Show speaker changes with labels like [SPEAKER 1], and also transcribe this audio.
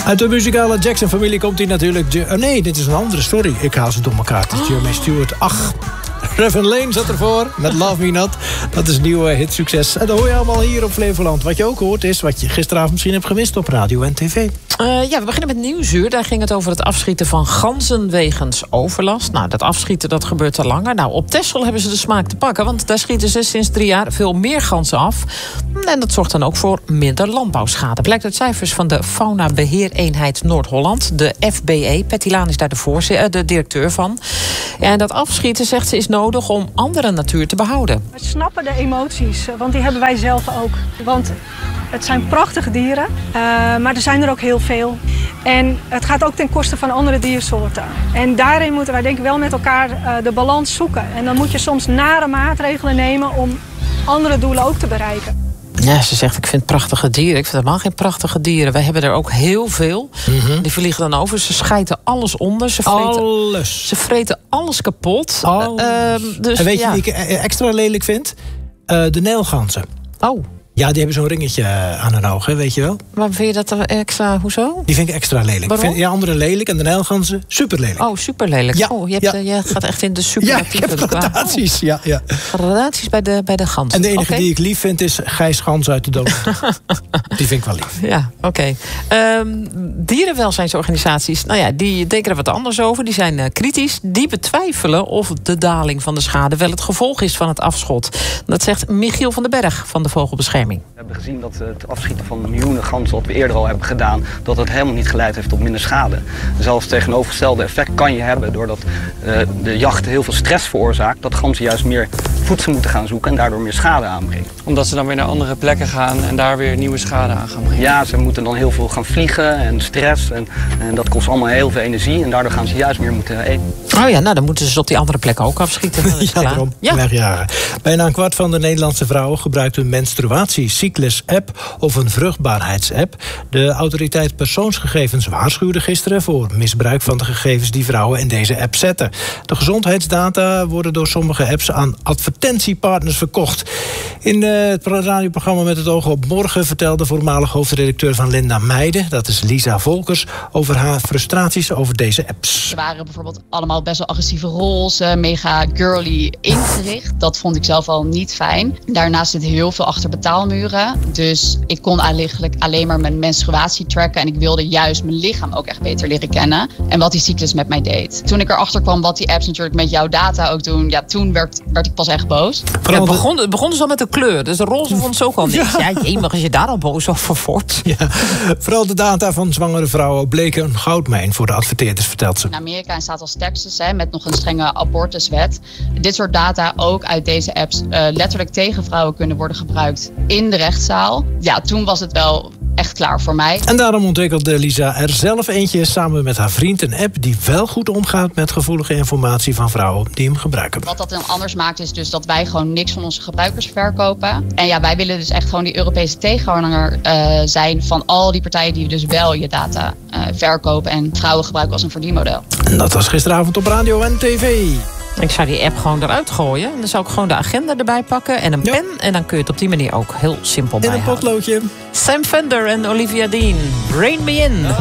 [SPEAKER 1] Uit de muzikale Jackson-familie komt hij natuurlijk... nee, dit is een andere, sorry. Ik haal ze door elkaar. Het is Jermaine Stewart. Ach, Reverend Lane zat ervoor met Love Me Not. Dat is een nieuw hitsucces. En dat hoor je allemaal hier op Flevoland. Wat je ook hoort is wat je gisteravond misschien hebt gemist op radio en tv.
[SPEAKER 2] We beginnen met Nieuwsuur. Daar ging het over het afschieten van ganzen wegens overlast. Nou, dat afschieten dat gebeurt al langer. Nou, op Texel hebben ze de smaak te pakken. Want daar schieten ze sinds 3 jaar veel meer ganzen af. En dat zorgt dan ook voor minder landbouwschade. Blijkt uit cijfers van de Fauna-beheereenheid Noord-Holland. De FBE. Patty Laan is daar de directeur van. En dat afschieten, zegt ze, is nodig om andere natuur te behouden.
[SPEAKER 3] We snappen de emoties, want die hebben wij zelf ook. Want het zijn prachtige dieren, maar er zijn er ook heel veel. En het gaat ook ten koste van andere diersoorten. En daarin moeten wij denk ik wel met elkaar de balans zoeken. En dan moet je soms nare maatregelen nemen om andere doelen ook te bereiken.
[SPEAKER 2] Ja, ze zegt, ik vind prachtige dieren. Ik vind helemaal geen prachtige dieren. Wij hebben er ook heel veel.
[SPEAKER 1] Mm-hmm.
[SPEAKER 2] Die vliegen dan over. Ze schijten alles onder. Ze vreten alles kapot.
[SPEAKER 1] Dus, en weet je wie ik extra lelijk vind? De nijlganzen.
[SPEAKER 2] Oh.
[SPEAKER 1] Ja, die hebben zo'n ringetje aan hun oog, hè, weet je wel.
[SPEAKER 2] Maar vind je dat extra, hoezo?
[SPEAKER 1] Die vind ik extra lelijk.
[SPEAKER 2] Waarom?
[SPEAKER 1] Ik vind anderen lelijk en de nijlganzen super lelijk.
[SPEAKER 2] Oh, super lelijk.
[SPEAKER 1] Ja,
[SPEAKER 2] oh, je gaat echt in de superlatieven.
[SPEAKER 1] Ja, ik heb gradaties. Ja.
[SPEAKER 2] Gradaties bij de ganzen.
[SPEAKER 1] En de enige die ik lief vind is Gijs Gans uit de dood. Die vind ik wel lief.
[SPEAKER 2] Ja, oké. Dierenwelzijnsorganisaties, die denken er wat anders over. Die zijn kritisch. Die betwijfelen of de daling van de schade wel het gevolg is van het afschot. Dat zegt Michiel van den Berg van de Vogelbescherming.
[SPEAKER 4] We hebben gezien dat het afschieten van miljoenen ganzen, wat we eerder al hebben gedaan, dat het helemaal niet geleid heeft tot minder schade. Zelfs het tegenovergestelde effect kan je hebben doordat de jacht heel veel stress veroorzaakt, dat ganzen juist meer voedsel moeten gaan zoeken en daardoor meer schade aanbrengen.
[SPEAKER 5] Omdat ze dan weer naar andere plekken gaan en daar weer nieuwe schade aan gaan brengen.
[SPEAKER 4] Ja, ze moeten dan heel veel gaan vliegen en stress en dat kost allemaal heel veel energie en daardoor gaan ze juist meer moeten eten.
[SPEAKER 2] Oh ja, dan moeten ze op die andere plekken ook afschieten. Dat is
[SPEAKER 1] daarom. Wegjagen. Bijna een kwart van de Nederlandse vrouwen gebruikt een menstruatiecyclus-app of een vruchtbaarheidsapp. De autoriteit persoonsgegevens waarschuwde gisteren voor misbruik van de gegevens die vrouwen in deze app zetten. De gezondheidsdata worden door sommige apps aan advertentiepartners verkocht. In het radioprogramma Met het oog op morgen vertelde voormalig hoofdredacteur van Linda Meijden, dat is Lisa Volkers, over haar frustraties over deze apps.
[SPEAKER 6] Ze waren bijvoorbeeld allemaal best wel agressieve roze, mega girly ingericht. Dat vond ik zelf al niet fijn. Daarnaast zit heel veel achter betaalmuren. Dus ik kon eigenlijk alleen maar mijn menstruatie tracken. En ik wilde juist mijn lichaam ook echt beter leren kennen. En wat die cyclus met mij deed. Toen ik erachter kwam wat die apps natuurlijk met jouw data ook doen. Ja, toen werd ik pas echt boos.
[SPEAKER 2] Het begon dus al met de kleur. Dus de roze vond ze ook al niks. Ja, jemig, als je daar al boos over wordt.
[SPEAKER 1] Ja, vooral de data van zwangere vrouwen bleken een goudmijn voor de adverteerders, vertelt ze.
[SPEAKER 6] In Amerika en staat als Texas met nog een strenge abortuswet. Dit soort data ook uit deze apps letterlijk tegen vrouwen kunnen worden gebruikt in de rechtszaal. Ja, toen was het wel echt klaar voor mij.
[SPEAKER 1] En daarom ontwikkelde Lisa er zelf eentje samen met haar vriend, een app die wel goed omgaat met gevoelige informatie van vrouwen die hem gebruiken.
[SPEAKER 6] Wat dat dan anders maakt is dus dat wij gewoon niks van onze gebruikers verkopen. En ja, wij willen dus echt gewoon die Europese tegenhanger zijn van al die partijen die dus wel je data verkopen en vrouwen gebruiken als een verdienmodel.
[SPEAKER 1] En dat was gisteravond op radio en tv.
[SPEAKER 2] Ik zou die app gewoon eruit gooien. Dan zou ik gewoon de agenda erbij pakken en een pen. En dan kun je het op die manier ook heel simpel bijhouden.
[SPEAKER 1] In een potloodje.
[SPEAKER 2] Sam Fender en Olivia Dean. Rain Me In.